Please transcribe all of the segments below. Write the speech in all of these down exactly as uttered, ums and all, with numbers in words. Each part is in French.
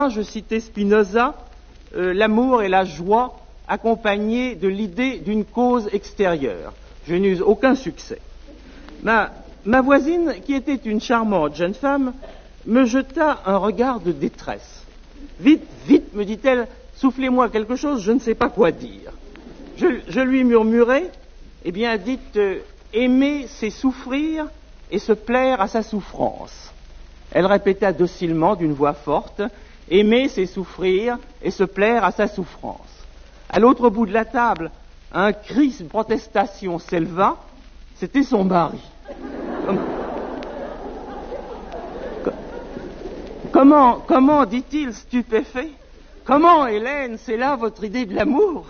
Je citais Spinoza, euh, l'amour est la joie accompagnée de l'idée d'une cause extérieure. Je n'eus aucun succès. Ma, ma voisine, qui était une charmante jeune femme, me jeta un regard de détresse. Vite, vite, me dit-elle, soufflez-moi quelque chose, je ne sais pas quoi dire. Je, je lui murmurai, eh bien, dites, euh, aimer, c'est souffrir et se plaire à sa souffrance. Elle répéta docilement d'une voix forte, aimer, c'est souffrir et se plaire à sa souffrance. À l'autre bout de la table, un cri de protestation s'éleva, c'était son mari. Comment, comment, dit-il, stupéfait, comment, Hélène, c'est là votre idée de l'amour?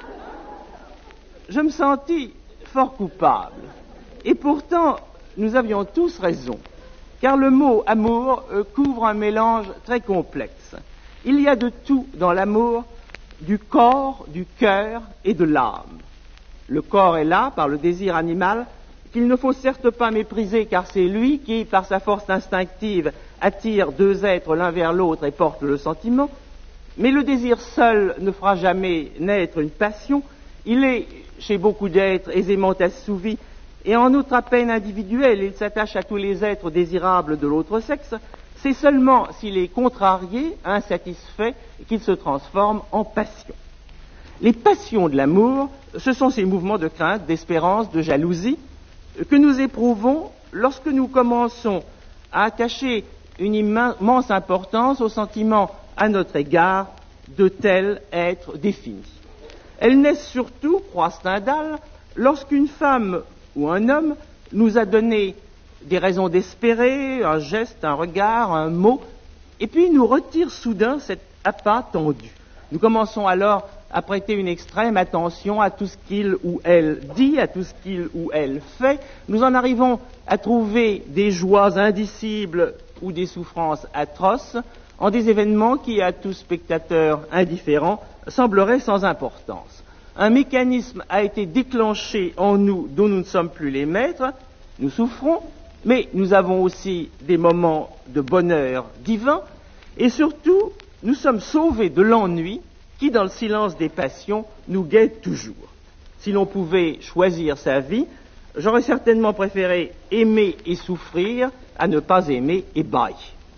Je me sentis fort coupable. Et pourtant, nous avions tous raison, car le mot amour euh, couvre un mélange très complexe. Il y a de tout dans l'amour, du corps, du cœur et de l'âme. Le corps est là par le désir animal, qu'il ne faut certes pas mépriser, car c'est lui qui, par sa force instinctive, attire deux êtres l'un vers l'autre et porte le sentiment. Mais le désir seul ne fera jamais naître une passion. Il est, chez beaucoup d'êtres, aisément assouvi, et en outre à peine individuel, il s'attache à tous les êtres désirables de l'autre sexe. C'est seulement s'il est contrarié, insatisfait, qu'il se transforme en passion. Les passions de l'amour, ce sont ces mouvements de crainte, d'espérance, de jalousie, que nous éprouvons lorsque nous commençons à attacher une immense importance au sentiment à notre égard de tel être défini. Elles naissent surtout, croit Stendhal, lorsqu'une femme ou un homme nous a donné des raisons d'espérer, un geste, un regard, un mot, et puis nous retire soudain cet appât tendu. Nous commençons alors à prêter une extrême attention à tout ce qu'il ou elle dit, à tout ce qu'il ou elle fait. Nous en arrivons à trouver des joies indicibles ou des souffrances atroces en des événements qui, à tout spectateur indifférent, sembleraient sans importance. Un mécanisme a été déclenché en nous dont nous ne sommes plus les maîtres, nous souffrons, mais nous avons aussi des moments de bonheur divin, et surtout, nous sommes sauvés de l'ennui qui, dans le silence des passions, nous guette toujours. Si l'on pouvait choisir sa vie, j'aurais certainement préféré aimer et souffrir à ne pas aimer et bailler.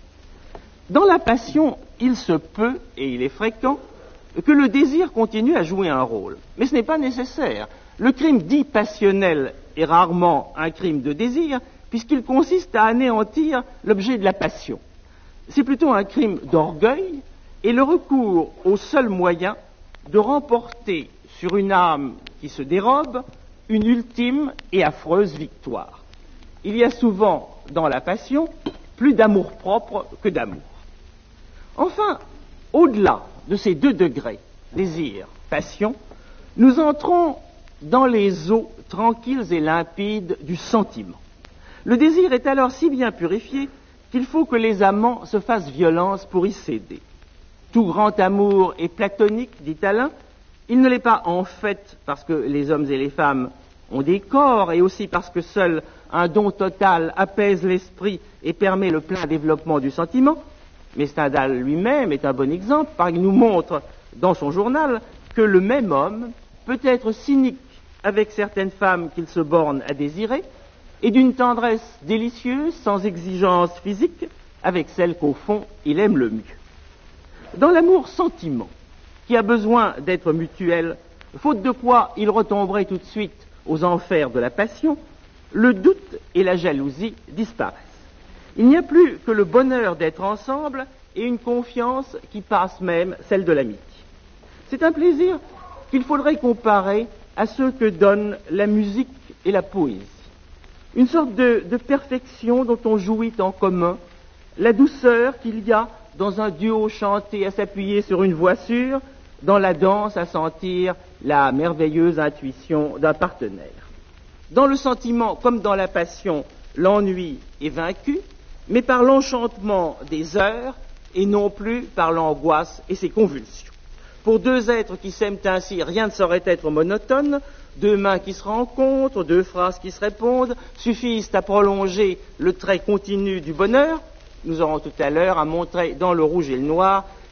Dans la passion, il se peut, et il est fréquent, que le désir continue à jouer un rôle. Mais ce n'est pas nécessaire. Le crime dit passionnel est rarement un crime de désir, puisqu'il consiste à anéantir l'objet de la passion. C'est plutôt un crime d'orgueil et le recours au seul moyen de remporter sur une âme qui se dérobe une ultime et affreuse victoire. Il y a souvent dans la passion plus d'amour-propre que d'amour. Enfin, au-delà de ces deux degrés, désir, passion, nous entrons dans les eaux tranquilles et limpides du sentiment. Le désir est alors si bien purifié qu'il faut que les amants se fassent violence pour y céder. Tout grand amour est platonique, dit Alain. Il ne l'est pas en fait parce que les hommes et les femmes ont des corps et aussi parce que seul un don total apaise l'esprit et permet le plein développement du sentiment. Mais Stendhal lui-même est un bon exemple, car il nous montre dans son journal que le même homme peut être cynique avec certaines femmes qu'il se borne à désirer et d'une tendresse délicieuse, sans exigence physique, avec celle qu'au fond il aime le mieux. Dans l'amour-sentiment, qui a besoin d'être mutuel, faute de quoi il retomberait tout de suite aux enfers de la passion, le doute et la jalousie disparaissent. Il n'y a plus que le bonheur d'être ensemble et une confiance qui passe même celle de l'amitié. C'est un plaisir qu'il faudrait comparer à ce que donnent la musique et la poésie. Une sorte de, de perfection dont on jouit en commun, la douceur qu'il y a dans un duo chanté à s'appuyer sur une voix sûre, dans la danse à sentir la merveilleuse intuition d'un partenaire. Dans le sentiment comme dans la passion, l'ennui est vaincu, mais par l'enchantement des heures et non plus par l'angoisse et ses convulsions. Pour deux êtres qui s'aiment ainsi, rien ne saurait être monotone. Deux mains qui se rencontrent, deux phrases qui se répondent, suffisent à prolonger le trait continu du bonheur. nous aurons tout à l'heure à montrer dans le rouge et le noir